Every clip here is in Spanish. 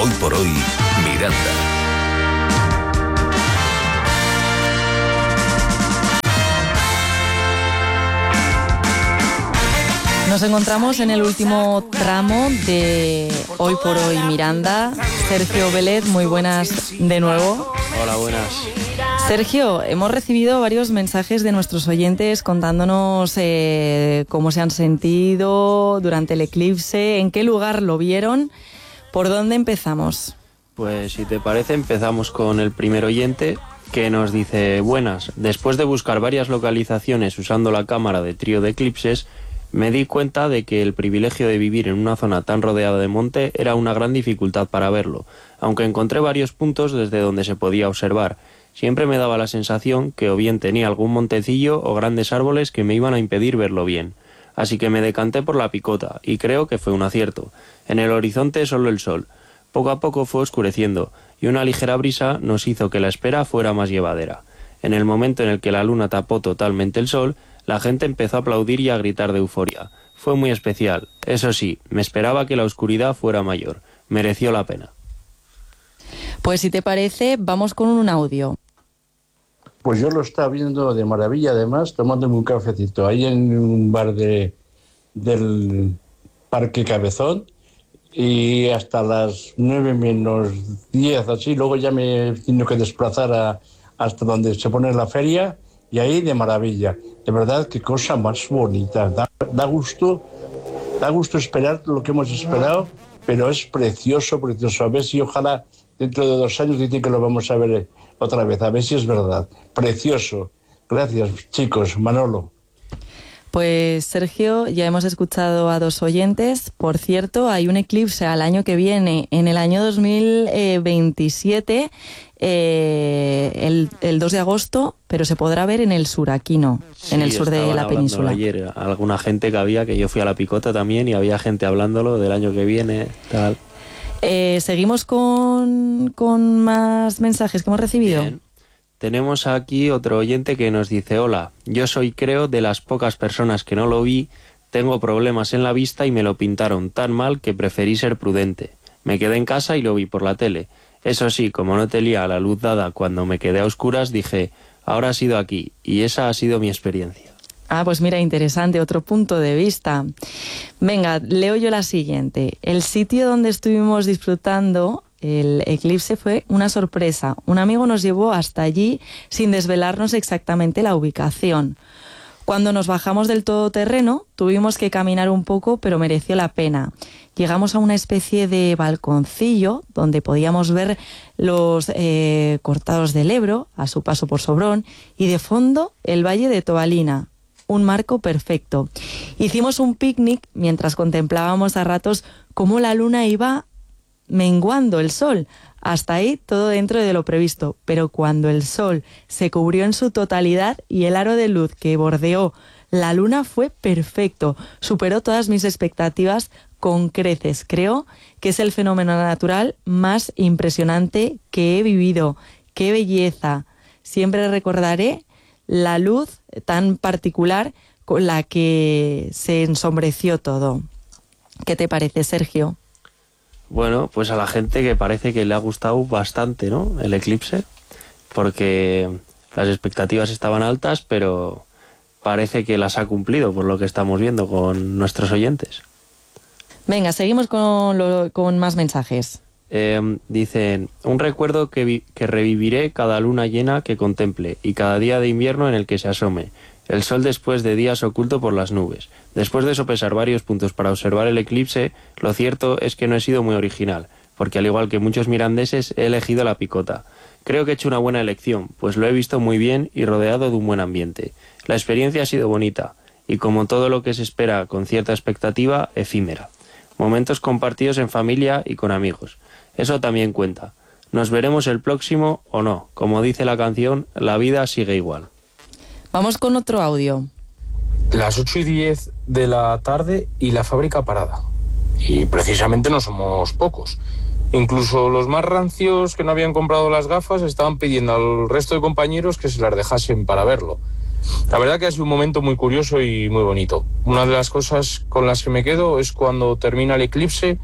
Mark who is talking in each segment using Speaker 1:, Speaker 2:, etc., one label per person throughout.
Speaker 1: Hoy por hoy, Miranda.
Speaker 2: Nos encontramos en el último tramo de Hoy por Hoy Miranda. Sergio Vélez, muy buenas de nuevo.
Speaker 3: Hola, buenas.
Speaker 2: Sergio, hemos recibido varios mensajes de nuestros oyentes contándonos cómo se han sentido durante el eclipse, en qué lugar lo vieron. ¿Por dónde empezamos?
Speaker 3: Pues si te parece, empezamos con el primer oyente que nos dice: buenas, después de buscar varias localizaciones usando la cámara de trío de eclipses, me di cuenta de que el privilegio de vivir en una zona tan rodeada de monte era una gran dificultad para verlo, aunque encontré varios puntos desde donde se podía observar. Siempre me daba la sensación que o bien tenía algún montecillo o grandes árboles que me iban a impedir verlo bien. Así que me decanté por la picota, y creo que fue un acierto. En el horizonte solo el sol. Poco a poco fue oscureciendo, y una ligera brisa nos hizo que la espera fuera más llevadera. En el momento en el que la luna tapó totalmente el sol, la gente empezó a aplaudir y a gritar de euforia. Fue muy especial. Eso sí, me esperaba que la oscuridad fuera mayor. Mereció la pena.
Speaker 2: Pues si te parece, vamos con un audio.
Speaker 4: Pues yo lo estaba viendo de maravilla, además, tomándome un cafecito ahí en un bar del Parque Cabezón, y hasta las 9 menos 10, así. Luego ya me he tenido que desplazar hasta donde se pone la feria, y ahí de maravilla. De verdad, qué cosa más bonita. Da gusto esperar lo que hemos esperado, pero es precioso, precioso. A ver si ojalá dentro de 2 años dicen que lo vamos a ver otra vez, a ver si es verdad. Precioso. Gracias, chicos. Manolo.
Speaker 2: Pues Sergio, ya hemos escuchado a 2 oyentes. Por cierto, hay un eclipse al año que viene, en el año 2027, el 2 de agosto, pero se podrá ver en el sur, aquí no, en el sur de la península.
Speaker 3: Ayer alguna gente que yo fui a la picota también, y había gente hablándolo del año que viene, tal.
Speaker 2: Seguimos con más mensajes que hemos recibido.
Speaker 3: Bien. Tenemos aquí otro oyente que nos dice: hola, yo soy, creo, de las pocas personas que no lo vi, tengo problemas en la vista y me lo pintaron tan mal que preferí ser prudente. Me quedé en casa y lo vi por la tele. Eso sí, como no tenía la luz dada cuando me quedé a oscuras, dije, ahora ha sido aquí, y esa ha sido mi experiencia.
Speaker 2: Ah, pues mira, interesante, otro punto de vista. Venga, leo yo la siguiente. El sitio donde estuvimos disfrutando el eclipse fue una sorpresa. Un amigo nos llevó hasta allí sin desvelarnos exactamente la ubicación. Cuando nos bajamos del todoterreno, tuvimos que caminar un poco, pero mereció la pena. Llegamos a una especie de balconcillo donde podíamos ver los cortados del Ebro a su paso por Sobrón, y de fondo el valle de Tobalina. Un marco perfecto. Hicimos un picnic mientras contemplábamos a ratos cómo la luna iba menguando el sol. Hasta ahí todo dentro de lo previsto, pero cuando el sol se cubrió en su totalidad y el aro de luz que bordeó la luna fue perfecto, superó todas mis expectativas con creces. Creo que es el fenómeno natural más impresionante que he vivido. ¡Qué belleza! Siempre recordaré la luz tan particular con la que se ensombreció todo. ¿Qué te parece, Sergio?
Speaker 3: Bueno, pues a la gente que parece que le ha gustado bastante, ¿no?, el eclipse, porque las expectativas estaban altas, pero parece que las ha cumplido por lo que estamos viendo con nuestros oyentes.
Speaker 2: Venga, seguimos con más mensajes.
Speaker 3: Dicen: un recuerdo que reviviré cada luna llena que contemple y cada día de invierno en el que se asome. El sol después de días oculto por las nubes. Después de sopesar varios puntos para observar el eclipse, lo cierto es que no he sido muy original, porque al igual que muchos mirandeses he elegido la picota. Creo que he hecho una buena elección, pues lo he visto muy bien y rodeado de un buen ambiente. La experiencia ha sido bonita, y como todo lo que se espera con cierta expectativa, efímera. Momentos compartidos en familia y con amigos. Eso también cuenta. Nos veremos el próximo o no. Como dice la canción, la vida sigue igual.
Speaker 2: Vamos con otro audio.
Speaker 5: Las 8:10 de la tarde y la fábrica parada. Y precisamente no somos pocos. Incluso los más rancios que no habían comprado las gafas estaban pidiendo al resto de compañeros que se las dejasen para verlo. La verdad que ha sido un momento muy curioso y muy bonito. Una de las cosas con las que me quedo es cuando termina el eclipse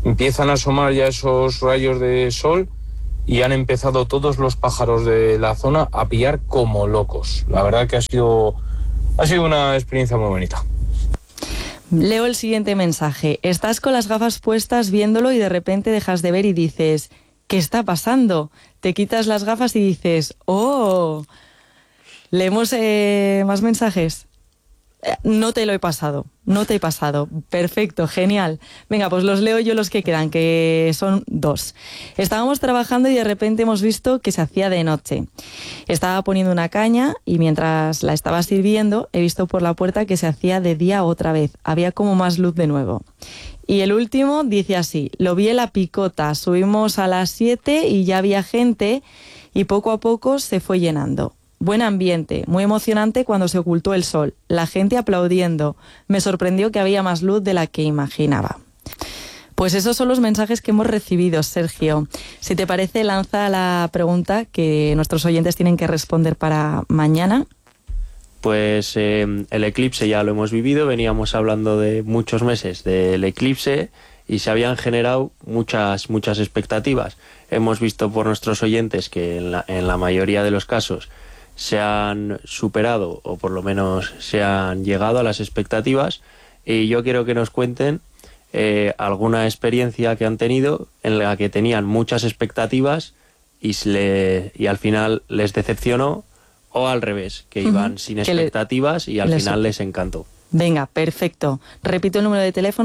Speaker 5: empiezan a asomar ya esos rayos de sol y han empezado todos los pájaros de la zona a pillar como locos. La verdad que ha sido una experiencia muy bonita.
Speaker 2: Leo el siguiente mensaje. Estás con las gafas puestas viéndolo y de repente dejas de ver y dices, ¿qué está pasando? Te quitas las gafas y dices, ¡oh! ¿Leemos más mensajes? No te lo he pasado, no te he pasado. Perfecto, genial. Venga, pues los leo yo los que quedan, que son 2. Estábamos trabajando y de repente hemos visto que se hacía de noche. Estaba poniendo una caña y mientras la estaba sirviendo he visto por la puerta que se hacía de día otra vez. Había como más luz de nuevo. Y el último dice así, lo vi en la picota, subimos a las 7 y ya había gente y poco a poco se fue llenando. Buen ambiente, muy emocionante cuando se ocultó el sol, la gente aplaudiendo. Me sorprendió que había más luz de la que imaginaba. Pues esos son los mensajes que hemos recibido, Sergio. Si te parece, lanza la pregunta que nuestros oyentes tienen que responder para mañana.
Speaker 3: Pues el eclipse ya lo hemos vivido, veníamos hablando de muchos meses del eclipse y se habían generado muchas expectativas. Hemos visto por nuestros oyentes que en la mayoría de los casos se han superado o por lo menos se han llegado a las expectativas, y yo quiero que nos cuenten alguna experiencia que han tenido en la que tenían muchas expectativas y al final les decepcionó, o al revés, que iban sin expectativas y al final les encantó.
Speaker 2: Venga, perfecto. Repito el número de teléfono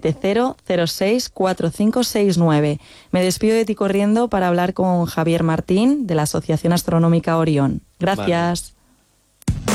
Speaker 2: 670-06-4569. Me despido de ti corriendo para hablar con Javier Martín, de la Asociación Astronómica Orión. Gracias. Vale.